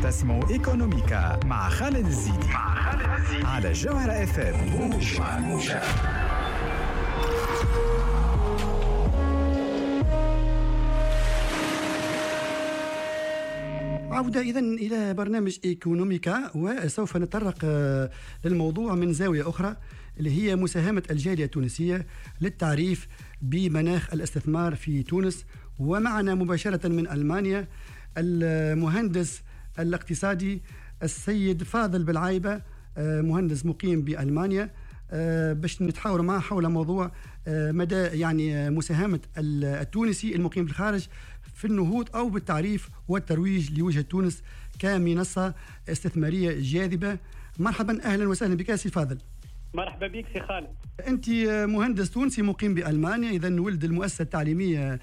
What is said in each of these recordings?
كلاسمون ايكونوميكا مع خالد الزيدي على جوهرة اف ام. عودة إذن إلى برنامج إيكونوميكا، وسوف نتطرق للموضوع من زاوية أخرى اللي هي مساهمة الجالية التونسية للتعريف بمناخ الاستثمار في تونس. ومعنا مباشرة من ألمانيا المهندس الاقتصادي السيد فاضل بالعايبة، مهندس مقيم بألمانيا، باش نتحاور معه حول موضوع مدى يعني مساهمة التونسي المقيم في الخارج في النهوض أو بالتعريف والترويج لوجهة تونس كمنصة استثمارية جاذبة. مرحبا، أهلا وسهلا بك سي فاضل. مرحبا بك سي خالد. أنت مهندس تونسي مقيم بألمانيا، إذن ولد المؤسسة التعليمية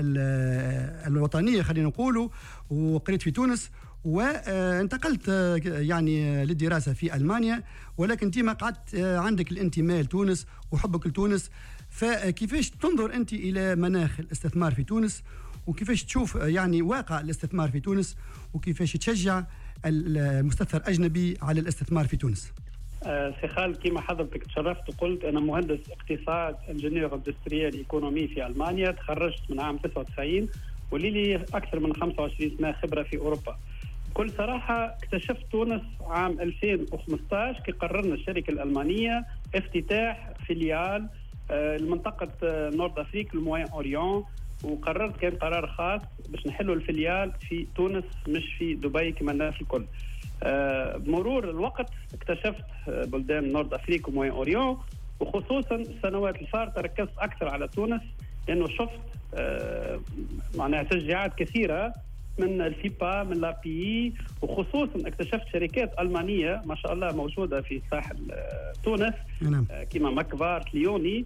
الوطنية خلينا نقوله، وقريت في تونس وانتقلت يعني للدراسة في ألمانيا، ولكن ديما قعدت عندك الانتماء لتونس وحبك لتونس. فكيفاش تنظر أنت إلى مناخ الاستثمار في تونس، وكيفاش تشوف يعني واقع الاستثمار في تونس، وكيفاش تشجع المستثمر الأجنبي على الاستثمار في تونس؟ سي خالد، كما حضرتك تشرفت وقلت أنا مهندس اقتصاد انجينير اندستريال ايكونومي في ألمانيا، تخرجت من عام 99 ولي أكثر من 25 سنة خبرة في أوروبا. بكل صراحة اكتشفت تونس عام 2015 كي قررنا الشركة الألمانية افتتاح فيليال المنطقة نورد أفريقيا الموين أوريون، وقررت كان قرار خاص باش نحلوا الفيليال في تونس مش في دبي كما الناس الكل. بمرور الوقت اكتشفت بلدان نورد أفريقيا وموين أوريون، وخصوصا السنوات الفارطة ركزت أكثر على تونس لأنه شفت معناها تشجيعات كثيرة من الفيبا من لابي، وخصوصا اكتشفت شركات ألمانية ما شاء الله موجودة في ساحل تونس كما مكفار ليوني،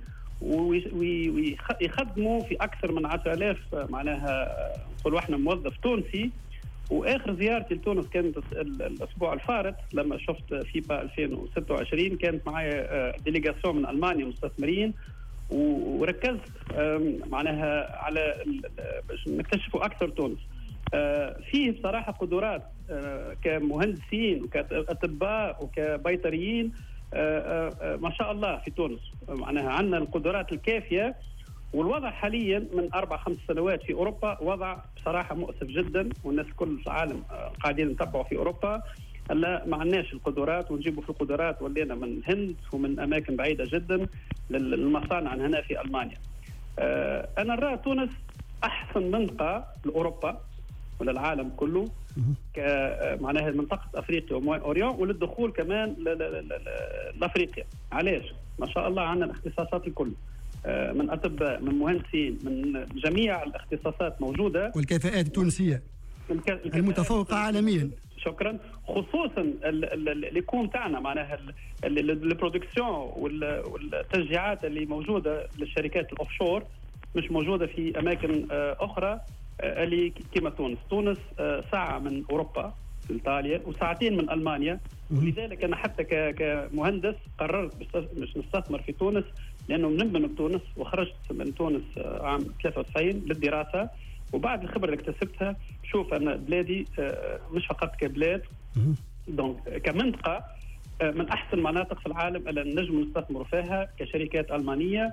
ويخدموا في أكثر من 10,000 معناها نقولوا احنا موظف تونسي. وآخر زيارتي لتونس كانت الأسبوع الفارط لما شفت فيبا 2026، كانت معايا ديليغاسيون من ألمانيا مستثمرين، وركزت معناها على باش نكتشفوا أكثر تونس. فيه بصراحة قدرات كمهندسين وكأطباء وكبيطريين ما شاء الله في تونس، معناها عندنا القدرات الكافية. والوضع حاليا من 4-5 سنوات في أوروبا وضع بصراحة مؤسف جدا، والناس كل في العالم قاعدين نتبعوا في أوروبا لا ما عندناش القدرات، ونجيبوا في القدرات ولينا من الهند ومن أماكن بعيدة جدا للمصانع هنا في ألمانيا. أنا نرى تونس أحسن منطقة لأوروبا وللعالم كله معناها منطقة أفريقيا وموين أوريون، وللدخول كمان لأفريقيا. علاش؟ ما شاء الله عندنا الاختصاصات الكل، من أطباء من مهندسين من جميع الاختصاصات موجودة، والكفاءات التونسية المتفوقة عالميا. شكرا. خصوصا الكوم تاعنا معناها البرودكسيون والتشجيعات اللي موجودة للشركات الأوفشور مش موجودة في أماكن أخرى اللي كما تونس ساعة من أوروبا في إيطاليا وساعتين من ألمانيا. ولذلك أنا حتى كمهندس قررت مش نستثمر في تونس، لأنه من تونس وخرجت من تونس عام 93 للدراسة. وبعد الخبرة اللي اكتسبتها شوف أن بلادي مش فقط كبلاد دونك كمنطقة من أحسن مناطق في العالم اللي نجم نستثمر فيها كشركات ألمانية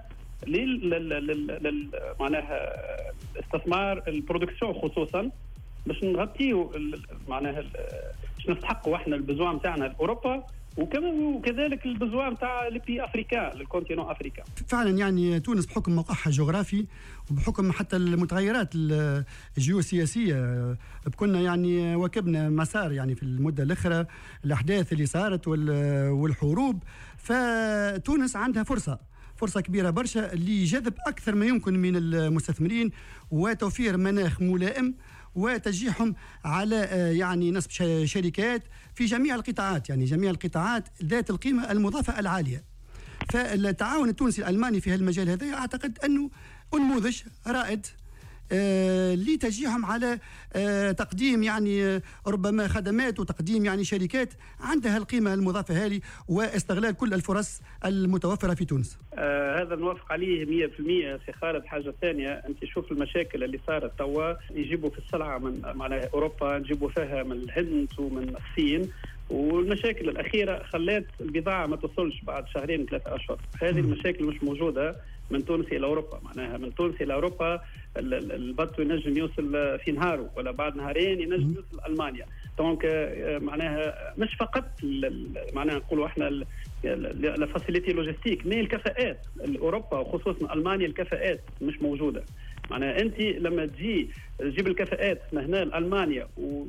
معناها استثمار البرودكسيون، خصوصا باش نغطيو معناها باش نستحقوا احنا البزوان تاعنا لاوروبا، وكذلك البزوان تاع لبي افريكا للكونتينون افريكا. فعلا يعني تونس بحكم موقعها الجغرافي وبحكم حتى المتغيرات الجيوسياسيه بكنا يعني واكبنا مسار يعني في المده الاخرى الاحداث اللي صارت والحروب، فتونس عندها فرصة كبيرة برشا لجذب أكثر ما يمكن من المستثمرين وتوفير مناخ ملائم وتشجيعهم على يعني نصب شركات في جميع القطاعات، يعني جميع القطاعات ذات القيمة المضافة العالية. فالتعاون التونسي الألماني في هذا المجال هذا أعتقد أنه نموذج رائد لتشجيعهم على تقديم يعني ربما خدمات وتقديم يعني شركات عندها القيمة المضافة هذه واستغلال كل الفرص المتوفرة في تونس. هذا نوافق عليه 100% سي خالد. حاجة ثانية، أنت شوف المشاكل اللي صارت توا، يجيبوا في السلعة من معناها أوروبا، نجيبوا فيها من الهند ومن الصين، والمشاكل الأخيرة خلات البضاعة ما توصلش بعد 2-3 أشهر. هذه المشاكل مش موجودة من تونس إلى أوروبا. معناها من تونس إلى أوروبا البطو ينجم يوصل في نهاره ولا بعد نهارين ينجم يوصل ألمانيا. دونك معناها مش فقط معناها نقولوا احنا لا فاسيليتي لوجيستيك، مي الكفاءات أوروبا وخصوصا ألمانيا الكفاءات مش موجودة. معناها أنت لما تجيب الكفاءات من هنا لألمانيا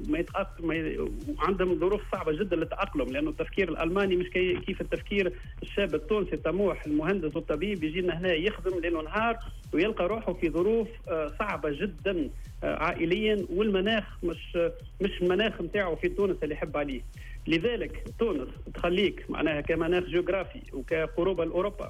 وعندهم ظروف صعبة جدا للتأقلم، لأنه التفكير الألماني مش كيف التفكير الشاب التونسي الطموح المهندس والطبيب يجي هنا يخدم ليل ونهار ويلقى روحه في ظروف صعبة جدا عائليا، والمناخ مش المناخ نتاعه في تونس اللي يحب عليه. لذلك تونس تخليك معناها كمناخ جغرافي وكقروبة لأوروبا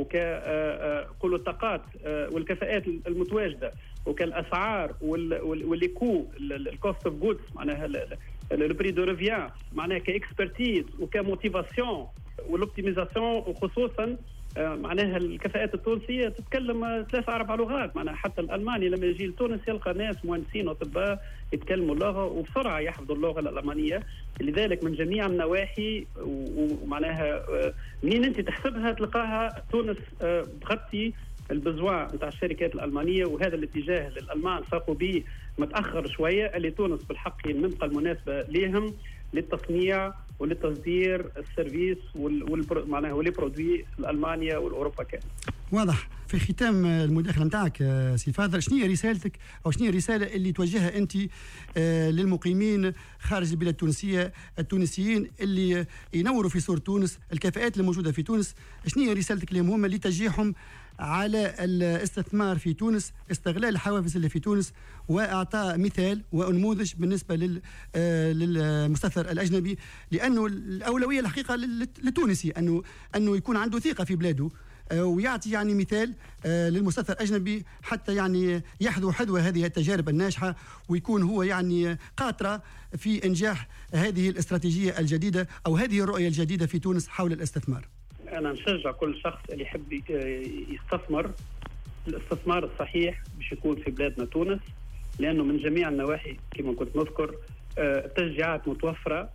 وكل الطاقات والكفاءات المتواجدة وكالأسعار والليكو الكوست اوف جودز، معناها البري دو ريفيان، معناها كاكسبرتيز وكموتيفاسيون والاوبتيميزاسيون، وخصوصا معناها الكفاءات التونسية تتكلم 3-4 لغات. معناها حتى الألماني لما يجي لتونس يلقى ناس مهندسين وأطباء يتكلموا اللغة وبسرعة يحفظوا اللغة الألمانية. لذلك من جميع النواحي ومعناها منين أنت تحسبها تلقاها تونس تغطي البزوان نتاع الشركات الألمانية، وهذا الاتجاه للألمان ساقوا به متأخر شوية، اللي تونس بالحق المنطقة المناسبة لهم للتصنيع ولتصدير السيرفيس معناها والبرودوي لألمانيا والأوروبا كامل. واضح. في ختام المداخله نتاعك سي فاضل، شنو هي رسالتك او شنو هي الرساله اللي توجهها انت للمقيمين خارج البلاد التونسيه التونسيين اللي ينوروا في صوره تونس، الكفاءات الموجوده في تونس، شنو هي رسالتك لهم هم لتشجيعهم على الاستثمار في تونس، استغلال الحوافز اللي في تونس، واعطاء مثال ونموذج بالنسبه للمستثمر الاجنبي، لانه الاولويه الحقيقه للتونسي انه يكون عنده ثقه في بلاده ويعطي يعني مثال للمستثمر الأجنبي حتى يعني يحذو حذو هذه التجارب الناجحة ويكون هو يعني قاطرة في إنجاح هذه الاستراتيجية الجديدة أو هذه الرؤية الجديدة في تونس حول الاستثمار. أنا نشجع كل شخص اللي يحب يستثمر الاستثمار الصحيح باش يكون في بلادنا تونس، لأنه من جميع النواحي كما كنت نذكر التشجيعات متوفرة.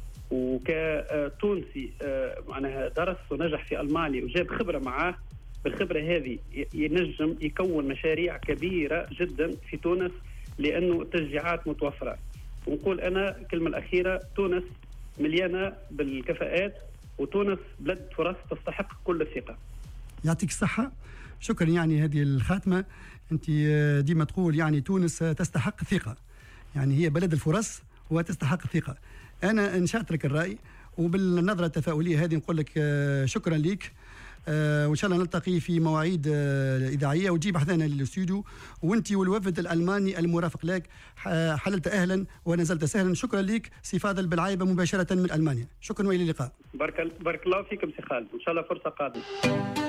وكتونسي معناها درس ونجح في ألمانيا وجاب خبرة معاه، بالخبرة هذه ينجم يكون مشاريع كبيرة جدا في تونس، لأنه التشجيعات متوفرة. ونقول أنا الكلمة الأخيرة، تونس مليانة بالكفاءات وتونس بلد فرص تستحق كل الثقة. يعطيك الصحة. شكرا. يعني هذه الخاتمة أنت ديما تقول يعني تونس تستحق ثقة، يعني هي بلد الفرص وتستحق الثقة. أنا نشاطرك الرأي وبالنظرة التفاؤلية هذه نقول لك شكرا لك، وإن شاء الله نلتقي في مواعيد إذاعية وتجيب بحثنا للاستوديو، وأنت والوفد الألماني المرافق لك حللت أهلا ونزلت سهلا. شكرا لك سي فاضل بالعايبة مباشرة من ألمانيا. شكرا وإلى اللقاء. بارك الله فيكم سي خالد، إن شاء الله فرصة قادمة.